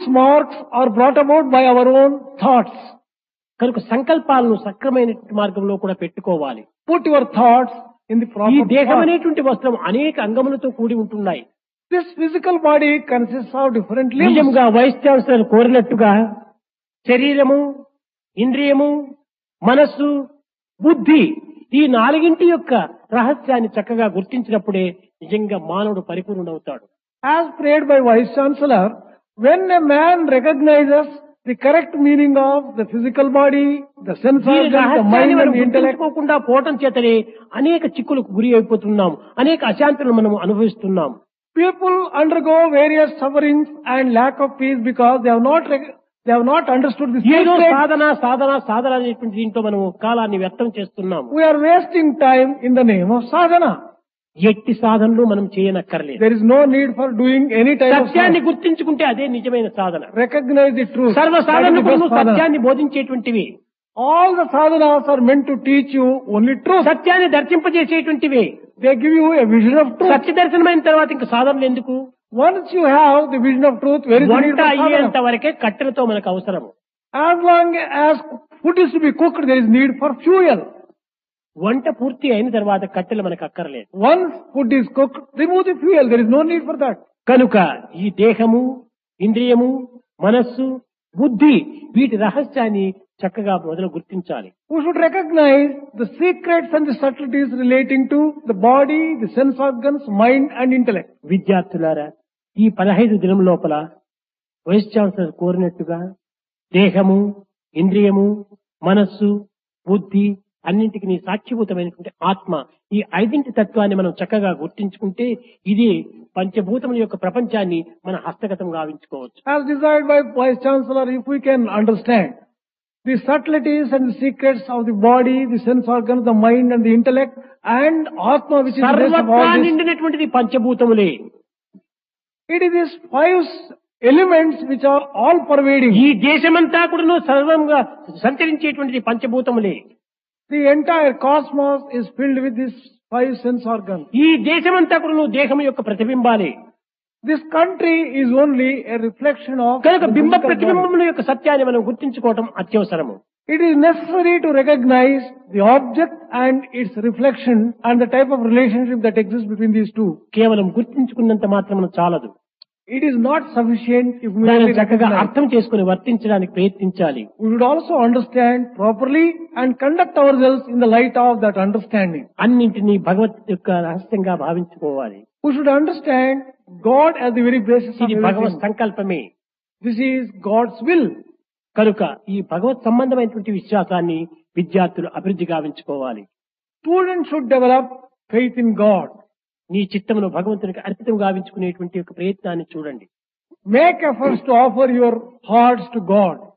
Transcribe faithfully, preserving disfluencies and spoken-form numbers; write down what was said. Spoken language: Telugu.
marks are brought about by our own thoughts. కనుక సంకల్పాలను సక్రమైన మార్గంలో కూడా పెట్టుకోవాలి. Put your thoughts in the ఈ proper దేహం path. అనేటువంటి వస్త్రం అనేక అంగములతో కూడి ఉంటున్నాయి. This physical body consists of different limbs. నిజంగా వైస్ ఛాన్సలర్ కోరినట్టుగా శరీరము, ఇంద్రియము, మనస్సు, బుద్ధి ఈ నాలుగింటి యొక్క రహస్యాన్ని చక్కగా గుర్తించినప్పుడే నిజంగా మానవుడు పరిపూర్ణుడవుతాడు. As prayed by Vice Chancellor, when a man recognizes the correct meaning of the physical body, the sense ఈ organs, the రహస్యాన్ని mind మనం and the intellect, గుర్తించుకోకుండా పోవటం చేతనే అనేక చిక్కులకు గురి అయిపోతున్నాం, అనేక అశాంతులను మనం అనుభవిస్తున్నాం. people undergo various sufferings and lack of peace because they have not rec- they have not understood the ఏదో secret. సాధన సాధన సాధన అనేటువంటి దీంట్లో మనం కాలాన్ని వ్యర్థం చేస్తున్నాం. We are wasting time in the name of sadhana. ఎట్టి సాధనలు మనం చేయనక్కర్లేదు. There is no need for doing any type of సత్యాన్ని sadhana. గుర్తించుకుంటే అదే నిజమైన సాధన. Recognize the truth. సర్వ That is the సాధనలు best sadhana. సత్యాన్ని బోధించేటువంటివి, All the sadhanas are meant to teach you only truth. సత్యాన్ని దర్శింపజేసేటువంటివి. They give you a vision of truth. సత్య దర్శనమైన తర్వాత ఇంకా సాధనలు ఎందుకు? Once you have the vision of truth, where is the need వంట for అయ్యేంత sadhana? వరకే కట్టెలతో మనకు అవసరం. As long as food is to be cooked, there is need for fuel. వంట పూర్తి అయిన తర్వాత కట్టెలు మనకు అక్కర్లేదు. Once food is cooked, remove the fuel. There is no need for that. కనుక ఈ దేహము, ఇంద్రియము, మనస్సు, బుద్ధి వీటి రహస్యాన్ని చక్కగా మొదలు గుర్తించాలి. We should recognize the secrets and the subtleties relating to the body, the sense organs, mind and intellect. విద్యార్థులారా, ఈ పదహైదు దినం లోపల వైస్ ఛాన్సలర్ కోరినట్టుగా దేహము, ఇంద్రియము, మనస్సు, బుద్ధి అన్నింటికి నీ సాక్షిభూతమైనటువంటి ఆత్మ ఈ ఐదింటి తత్వాన్ని మనం చక్కగా గుర్తించుకుంటే ఇది పంచభూతముల యొక్క ప్రపంచాన్ని మన హస్తగతం గావించుకోవచ్చు. As desired by Vice Chancellor, if we can understand the subtleties and the secrets of the body, the sense organs, the mind and the intellect and Atma, which is the base of సర్వత్రా all this, నిండినటువంటిది పంచభూతములే. it is these five elements which are all pervading. ఈ దేశమంతా కూడా సర్వంగా సంచరించేటువంటిది పంచభూతములే. The entire cosmos is filled with these five sense organs. ఈ దేశమంతా కూడా దేహం యొక్క ప్రతిబింబాలే. This country is only a reflection of కనుక the బింబ physical body. ప్రతిబింబముల యొక్క సత్యాన్ని మనం గుర్తించుకోవటం అత్యవసరము. It is necessary to recognize the object and its reflection and the type of relationship that exists between these two. కేవలం గుర్తించుకున్నంత మాత్రమున చాలదు. It is not sufficient if we దాన్ని only చక్కగా recognize. అర్థం చేసుకుని వర్తించడానికి ప్రయత్నించాలి. We should also understand properly and conduct ourselves in the light of that understanding. అన్నింటినీ భగవత్ యొక్క రహస్యంగా భావించుకోవాలి. We should understand God as the very basis of ఇది భగవత్ everything. సంకల్పమే. This is God's will. కనుక ఈ భగవత్ సంబంధమైనటువంటి విశ్వాసాన్ని విద్యార్థులు అభివృద్ధి గావించుకోవాలి. Students should develop faith in God. నీ చిత్తమును భగవంతునికి అర్పితం గావించుకునేటువంటి ఒక ప్రయత్నాన్ని చూడండి. Make efforts to offer your hearts to God.